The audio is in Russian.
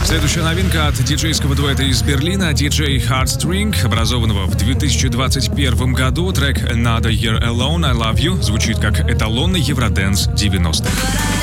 Следующая новинка от диджейского дуэта из Берлина, диджей Heartstring, образованного в 2021 году. Трек Another Year Alone, I Love You звучит как эталонный евродэнс 90-х.